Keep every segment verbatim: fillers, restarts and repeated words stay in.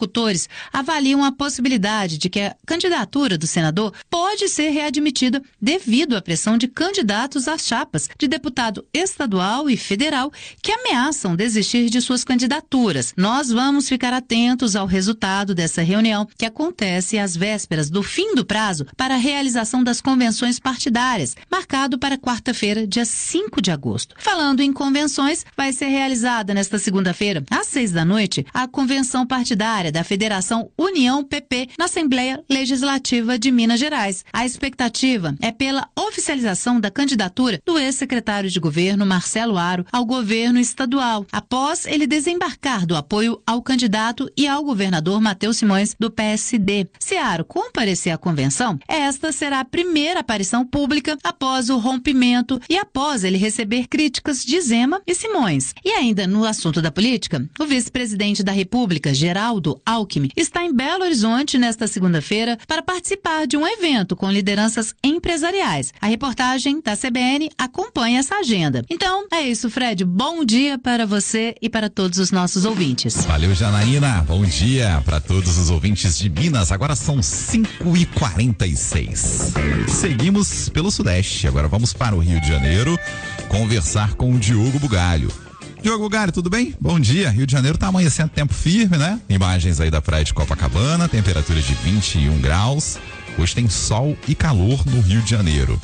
interlocutores avaliam a possibilidade de que a candidatura do senador pode ser readmitida devido à pressão de candidatos às chapas de deputado estadual e federal que ameaçam desistir de suas candidaturas. Nós vamos ficar atentos ao resultado dessa reunião, que acontece às vésperas do fim do prazo para a realização das convenções partidárias, marcado para quarta-feira, dia cinco de agosto. Falando em convenções, vai ser realizada nesta segunda-feira, às seis da noite, a convenção partidária da Federação União P P na Assembleia Legislativa de Minas Gerais. A expectativa é pela oficialização da candidatura do ex-secretário de governo Marcelo Aro ao governo estadual, após ele desembarcar do apoio ao candidato e ao governador Matheus Simões do P S D. Se Aro comparecer à convenção, esta será a primeira aparição pública após o rompimento e após ele receber críticas de Zema e Simões. E ainda no assunto da política, o vice-presidente da República, Geraldo Alckmin, está em Belo Horizonte nesta segunda-feira para participar de um evento com lideranças empresariais. A reportagem da C B N acompanha essa agenda. Então, é isso, Fred. Bom dia para você e para todos os nossos ouvintes. Valeu, Janaína. Bom dia para todos os ouvintes de Minas. Agora são cinco e quarenta e seis. Seguimos pelo Sudeste. Agora vamos para o Rio de Janeiro conversar com o Diogo Bugalho. Diogo Bugalho, tudo bem? Bom dia. Rio de Janeiro tá amanhecendo tempo firme, né? Imagens aí da praia de Copacabana, temperatura de vinte e um graus. Hoje tem sol e calor no Rio de Janeiro.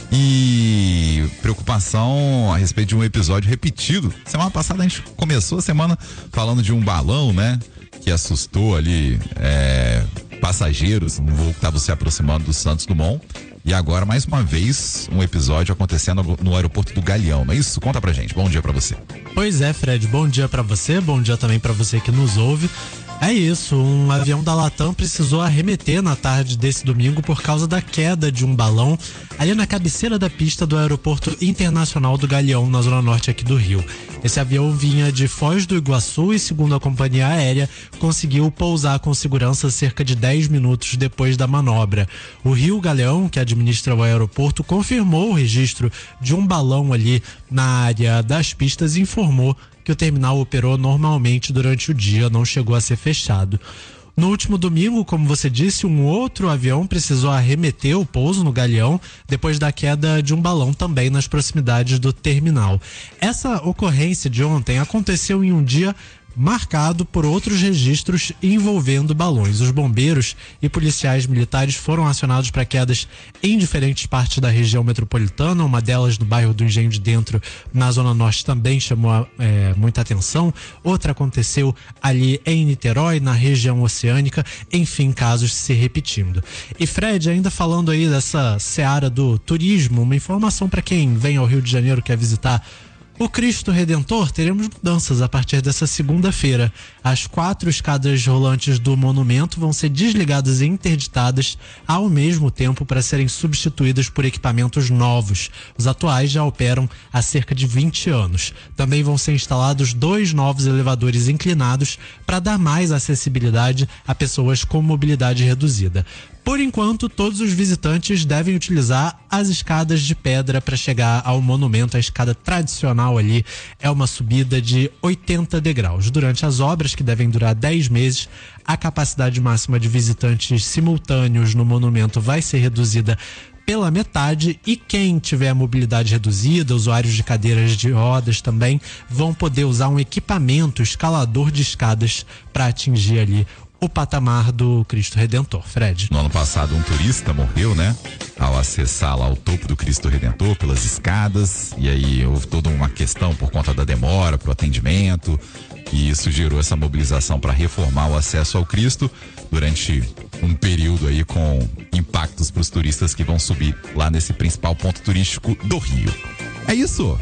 E preocupação a respeito de um episódio repetido. Semana passada a gente começou a semana falando de um balão, né? Que assustou ali é, passageiros, um voo que estava se aproximando do Santos Dumont. E agora, mais uma vez, um episódio acontecendo no aeroporto do Galeão, não é isso? Conta pra gente. Bom dia pra você. Pois é, Fred. Bom dia pra você, bom dia também pra você que nos ouve. É isso, um avião da Latam precisou arremeter na tarde desse domingo por causa da queda de um balão ali na cabeceira da pista do Aeroporto Internacional do Galeão, na zona norte aqui do Rio. Esse avião vinha de Foz do Iguaçu e, segundo a companhia aérea, conseguiu pousar com segurança cerca de dez minutos depois da manobra. O Rio Galeão, que administra o aeroporto, confirmou o registro de um balão ali na área das pistas e informou que o terminal operou normalmente durante o dia, não chegou a ser fechado. No último domingo, como você disse, um outro avião precisou arremeter o pouso no Galeão depois da queda de um balão também nas proximidades do terminal. Essa ocorrência de ontem aconteceu em um dia marcado por outros registros envolvendo balões. Os bombeiros e policiais militares foram acionados para quedas em diferentes partes da região metropolitana, uma delas no bairro do Engenho de Dentro, na Zona Norte, também chamou é, muita atenção. Outra aconteceu ali em Niterói, na região oceânica, enfim, casos se repetindo. E Fred, ainda falando aí dessa seara do turismo, uma informação para quem vem ao Rio de Janeiro, quer visitar o Cristo Redentor, teremos mudanças a partir dessa segunda-feira. As quatro escadas rolantes do monumento vão ser desligadas e interditadas ao mesmo tempo para serem substituídas por equipamentos novos. Os atuais já operam há cerca de vinte anos. Também vão ser instalados dois novos elevadores inclinados para dar mais acessibilidade a pessoas com mobilidade reduzida. Por enquanto, todos os visitantes devem utilizar as escadas de pedra para chegar ao monumento. A escada tradicional ali é uma subida de oitenta degraus. Durante as obras, que devem durar dez meses, a capacidade máxima de visitantes simultâneos no monumento vai ser reduzida pela metade, e quem tiver mobilidade reduzida, usuários de cadeiras de rodas também, vão poder usar um equipamento escalador de escadas para atingir ali o patamar do Cristo Redentor. Fred. No ano passado, um turista morreu, né? Ao acessar lá o topo do Cristo Redentor pelas escadas, e aí houve toda uma questão por conta da demora pro atendimento, e isso gerou essa mobilização para reformar o acesso ao Cristo durante um período aí com impactos para os turistas que vão subir lá nesse principal ponto turístico do Rio. É isso.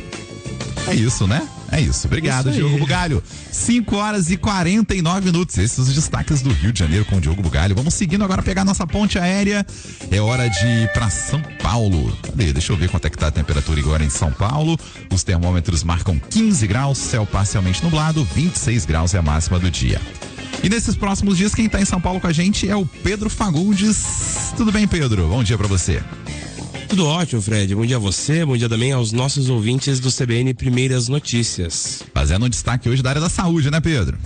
É isso, né? É isso. Obrigado, isso Diogo Bugalho. cinco horas e quarenta e nove minutos. Esses são os destaques do Rio de Janeiro com o Diogo Bugalho. Vamos seguindo agora, pegar nossa ponte aérea. É hora de ir para São Paulo. Cadê? Deixa eu ver quanto é que tá a temperatura agora em São Paulo. Os termômetros marcam quinze graus, céu parcialmente nublado, vinte e seis graus é a máxima do dia. E nesses próximos dias, quem tá em São Paulo com a gente é o Pedro Fagundes. Tudo bem, Pedro? Bom dia para você. Tudo ótimo, Fred. Bom dia a você, bom dia também aos nossos ouvintes do C B N Primeiras Notícias. Fazendo um destaque hoje da área da saúde, né, Pedro?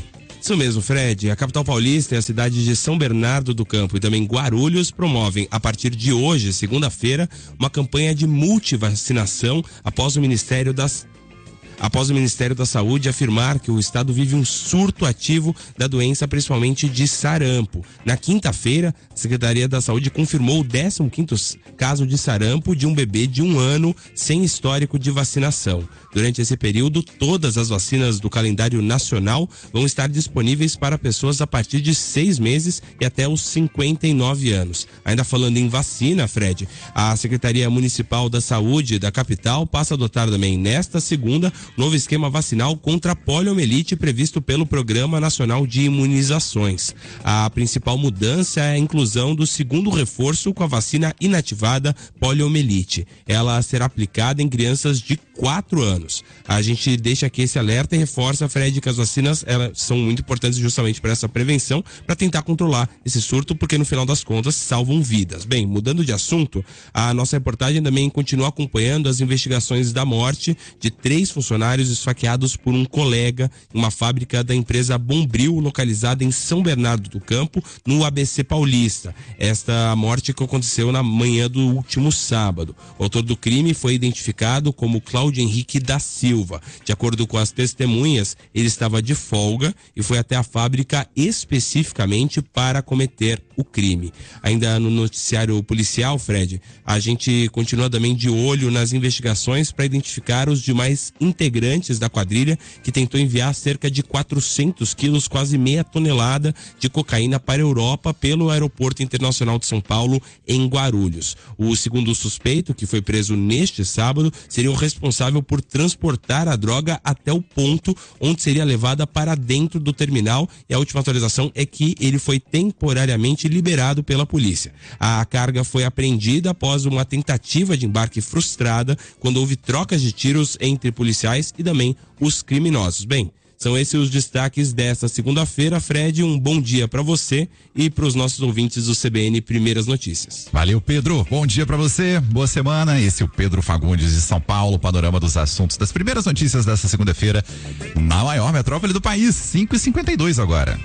Isso mesmo, Fred. A capital paulista e a cidade de São Bernardo do Campo e também Guarulhos promovem, a partir de hoje, segunda-feira, uma campanha de multivacinação após o Ministério das Após o Ministério da Saúde afirmar que o estado vive um surto ativo da doença, principalmente de sarampo. Na quinta-feira, a Secretaria da Saúde confirmou o décimo quinto caso de sarampo de um bebê de um ano sem histórico de vacinação. Durante esse período, todas as vacinas do calendário nacional vão estar disponíveis para pessoas a partir de seis meses e até os cinquenta e nove anos. Ainda falando em vacina, Fred, a Secretaria Municipal da Saúde da capital passa a adotar também nesta segunda novo esquema vacinal contra a poliomielite previsto pelo Programa Nacional de Imunizações. A principal mudança é a inclusão do segundo reforço com a vacina inativada poliomielite. Ela será aplicada em crianças de quatro anos. A gente deixa aqui esse alerta e reforça, Fred, que as vacinas elas são muito importantes justamente para essa prevenção, para tentar controlar esse surto, porque no final das contas salvam vidas. Bem, mudando de assunto, a nossa reportagem também continua acompanhando as investigações da morte de três funcionários esfaqueados por um colega em uma fábrica da empresa Bombril, localizada em São Bernardo do Campo, no A B C Paulista. Esta morte que aconteceu na manhã do último sábado. O autor do crime foi identificado como Cláudio Henrique da Silva. De acordo com as testemunhas, ele estava de folga e foi até a fábrica especificamente para cometer o crime. Ainda no noticiário policial, Fred, a gente continua também de olho nas investigações para identificar os demais integrantes da quadrilha que tentou enviar cerca de quatrocentos quilos, quase meia tonelada de cocaína para a Europa pelo Aeroporto Internacional de São Paulo, em Guarulhos. O segundo suspeito, que foi preso neste sábado, seria o responsável por transportar a droga até o ponto onde seria levada para dentro do terminal, e a última atualização é que ele foi temporariamente liberado pela polícia. A carga foi apreendida após uma tentativa de embarque frustrada, quando houve trocas de tiros entre policiais e também os criminosos. Bem, são esses os destaques desta segunda-feira. Fred, um bom dia para você e para os nossos ouvintes do C B N Primeiras Notícias. Valeu, Pedro. Bom dia para você. Boa semana. Esse é o Pedro Fagundes de São Paulo. Panorama dos assuntos das primeiras notícias desta segunda-feira na maior metrópole do país. cinco e cinquenta e dois agora.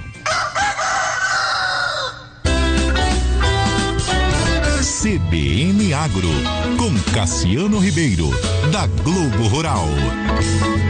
C B N Agro, com Cassiano Ribeiro, da Globo Rural.